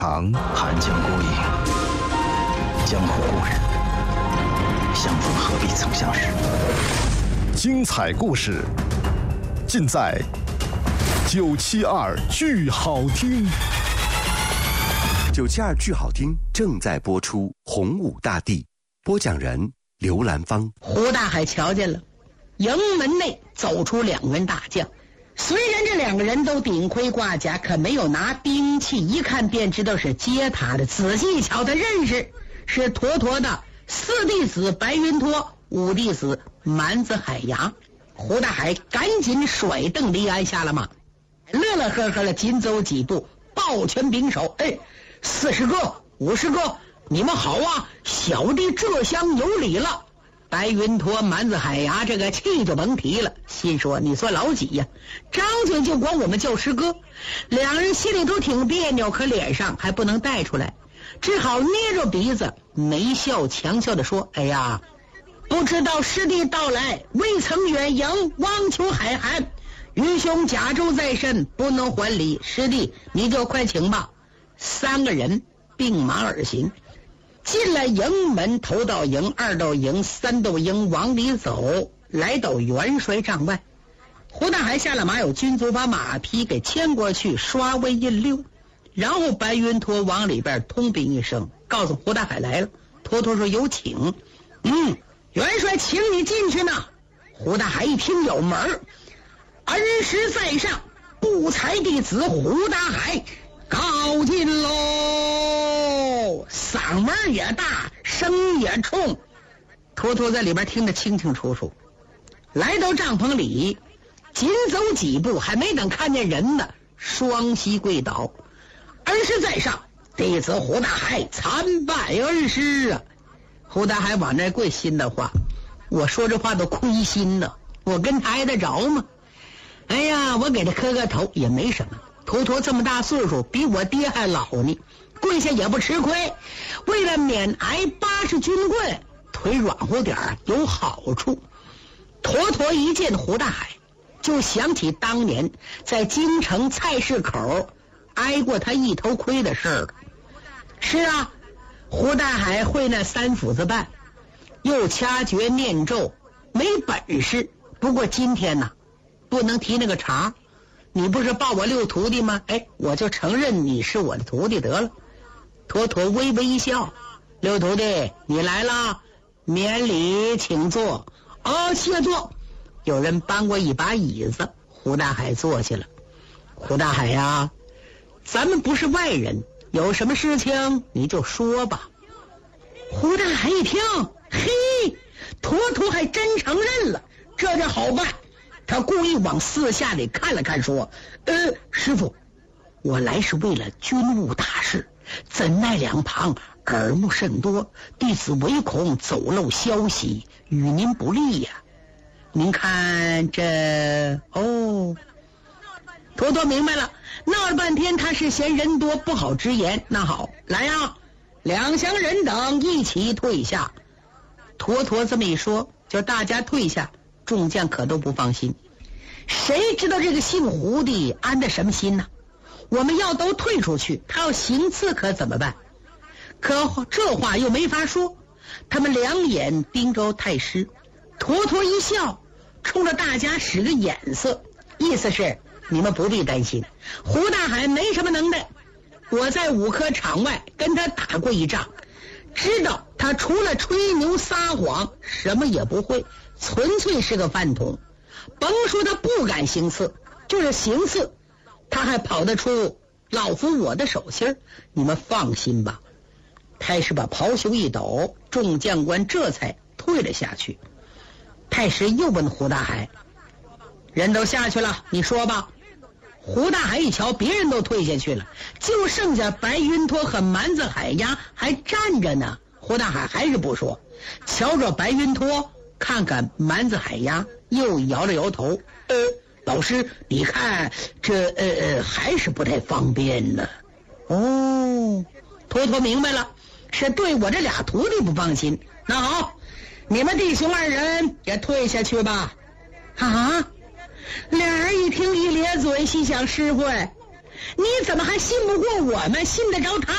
唐寒江孤影，江湖故人，相逢何必曾相识。 精彩故事尽在972剧好听。 972剧好听正在播出，洪武大帝，播讲人刘兰芳。 胡大海瞧见了，营门内走出2员大将。虽然这2个人都顶盔挂甲，可没有拿兵器，一看便知道是接他的。仔细一瞧，他认识是妥妥的4弟子白云托，5弟子蛮子海牙。胡大海赶紧甩蹬离鞍下了马，乐乐呵呵的紧走几步，抱拳拱手：“哎，40个50个，你们好啊，小弟这厢有礼了。”白云托蛮子海牙这个气就甭提了，心说你算老几呀？张嘴就管我们叫师哥。2人心里都挺别扭，可脸上还不能带出来，只好捏着鼻子没笑强笑的说：“哎呀，不知道师弟到来，未曾远迎，望求海涵。愚兄甲胄在身，不能还礼，师弟你就快请吧。”3个人并马而行，进了营门，头道营、2道营、3道营往里走，来到元帅帐外。胡大海下了马，有军卒把马匹给牵过去，刷为印溜。然后白云托往里边通禀一声，告诉胡大海来了。托托说有请。元帅请你进去呢。胡大海一听有门，恩师在上，不才弟子胡大海告进喽。嗓门也大，声也冲，托托在里边听得清清楚楚。来到帐篷里，紧走几步，还没等看见人呢，双膝跪倒：“恩师在上，弟子胡大海参拜恩师啊！”胡大海往那跪，心的话，我说这话都亏心呢，我跟他挨得着吗？哎呀，我给他磕个头也没什么，托托这么大岁数，比我爹还老呢，跪下也不吃亏。为了免挨80军棍，腿软乎点儿有好处。托托一见胡大海，就想起当年在京城菜市口挨过他一头盔的事儿了。是啊，胡大海会那3斧子半，又掐诀念咒，没本事。不过今天呢，不能提那个茬。你不是报我6徒弟吗？哎，我就承认你是我的徒弟得了。妥妥微微一笑：“6徒弟，你来了，免礼，请坐。”“哦，谢坐。”有人搬过一把椅子，胡大海坐下了。“胡大海呀，咱们不是外人，有什么事情你就说吧。”胡大海一听，嘿，妥妥还真承认了，这就好办。他故意往四下里看了看，说：“师傅，我来是为了军务大事，怎奈两旁耳目甚多，弟子唯恐走漏消息，与您不利呀。您看这……哦。”托托明白了，闹了半天他是嫌人多不好直言。那好，来呀，2乡人等一起退下。托托这么一说，就大家退下，众将可都不放心。谁知道这个姓胡的安的什么心呢？我们要都退出去，他要行刺可怎么办？可这话又没法说。他们2眼盯着太师，妥妥一笑，冲着大家使个眼色，意思是你们不必担心，胡大海没什么能耐，我在5科场外跟他打过一仗，知道他除了吹牛撒谎什么也不会，纯粹是个饭桶。甭说他不敢行刺，就是行刺他还跑得出老夫我的手心，你们放心吧。太师把袍袖一抖，众将官这才退了下去。太师又问胡大海：“人都下去了，你说吧。”胡大海一瞧，别人都退下去了，就剩下白云托和蛮子海牙还站着呢。胡大海还是不说，瞧着白云托，看看蛮子海牙，又摇了摇头：“老师，你看这还是不太方便呢。”哦，托托明白了，是对我这俩徒弟不放心。那好，你们弟兄2人也退下去吧。啊！俩人一听一咧嘴，心想：师傅，你怎么还信不过我们，信得着他